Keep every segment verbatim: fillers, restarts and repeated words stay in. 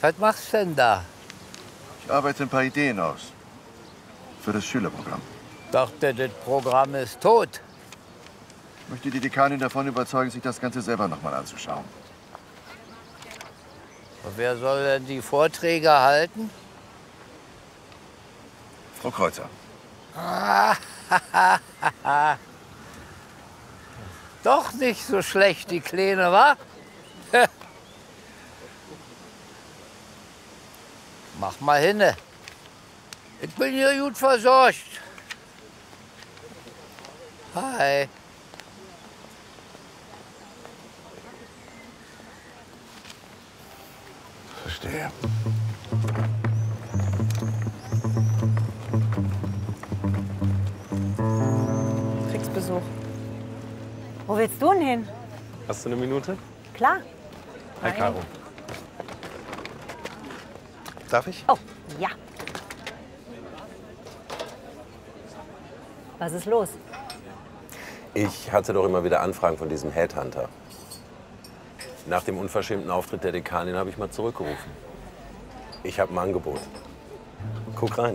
Was machst du denn da? Ich arbeite ein paar Ideen aus. Für das Schülerprogramm. Dachte, das Programm ist tot. Ich möchte die Dekanin davon überzeugen, sich das Ganze selber noch mal anzuschauen. Und wer soll denn die Vorträge halten? Frau Kreuzer. Doch nicht so schlecht, die Kleine, wa? Mach mal hinne. Ich bin hier gut versorgt. Hi. Verstehe. Kriegsbesuch. Wo willst du denn hin? Hast du eine Minute? Klar. Hi, Nein. Caro. Darf ich? Oh, ja. Was ist los? Ich hatte doch immer wieder Anfragen von diesem Headhunter. Nach dem unverschämten Auftritt der Dekanin habe ich mal zurückgerufen. Ich habe ein Angebot. Guck rein.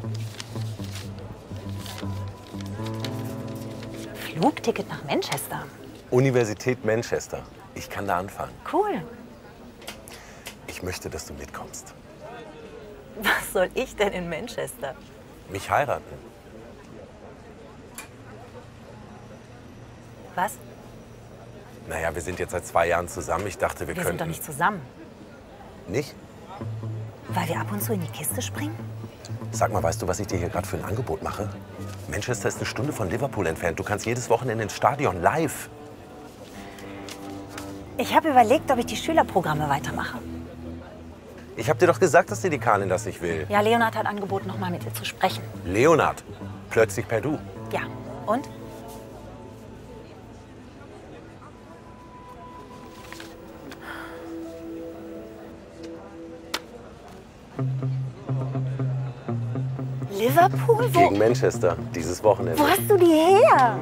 Flugticket nach Manchester. Universität Manchester. Ich kann da anfangen. Cool. Ich möchte, dass du mitkommst. Was soll ich denn in Manchester? Mich heiraten. Was? Naja, wir sind jetzt seit zwei Jahren zusammen. Ich dachte, wir, Wir könnten... sind doch nicht zusammen. Nicht? Weil wir ab und zu in die Kiste springen? Sag mal, weißt du, was ich dir hier gerade für ein Angebot mache? Manchester ist eine Stunde von Liverpool entfernt. Du kannst jedes Wochenende ins Stadion live. Ich habe überlegt, ob ich die Schülerprogramme weitermache. Ich habe dir doch gesagt, dass die Dekanin das nicht will. Ja, Leonhard hat angeboten, noch mal mit dir zu sprechen. Leonhard, plötzlich per Du. Ja, und? Liverpool? Wo, Gegen Manchester, dieses Wochenende. wo hast du die her?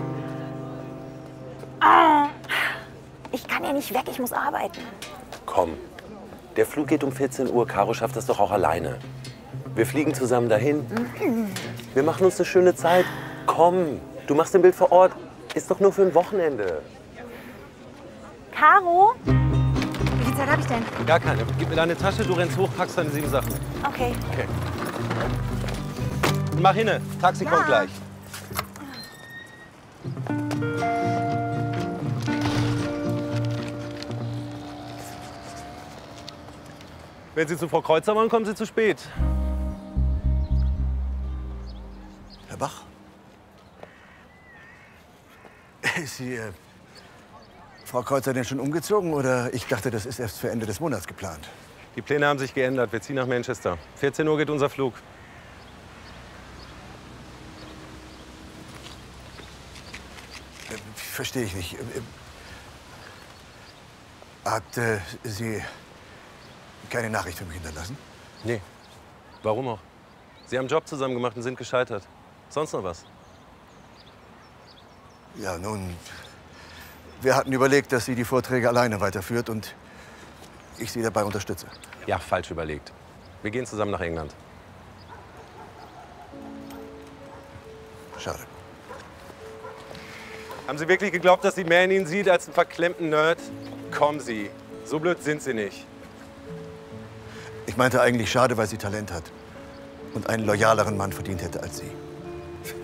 Ah, ich kann ja nicht weg, ich muss arbeiten. Komm, der Flug geht um vierzehn Uhr. Caro schafft das doch auch alleine. Wir fliegen zusammen dahin. Wir machen uns eine schöne Zeit. Komm, du machst ein Bild vor Ort. Ist doch nur für ein Wochenende. Caro? Wie viel Zeit habe ich denn? Gar keine. Gib mir deine Tasche, du rennst hoch, packst deine sieben Sachen. Okay. Okay. Mach hinne, Taxi Ja. kommt gleich. Wenn Sie zu Frau Kreuzer wollen, kommen Sie zu spät. Herr Bach? Ist die äh, Frau Kreuzer denn schon umgezogen? Oder ich dachte, das ist erst für Ende des Monats geplant. Die Pläne haben sich geändert. Wir ziehen nach Manchester. vierzehn Uhr geht unser Flug. Äh, verstehe ich nicht. Äh, äh, hat äh, sie keine Nachricht für mich hinterlassen? Nee. Warum auch? Sie haben einen Job zusammen gemacht und sind gescheitert. Sonst noch was? Ja, nun, wir hatten überlegt, dass sie die Vorträge alleine weiterführt und ich sie dabei unterstütze. Ja, falsch überlegt. Wir gehen zusammen nach England. Schade. Haben Sie wirklich geglaubt, dass sie mehr in Ihnen sieht als einen verklemmten Nerd? Kommen Sie. So blöd sind Sie nicht. Ich meinte eigentlich schade, weil sie Talent hat und einen loyaleren Mann verdient hätte als sie.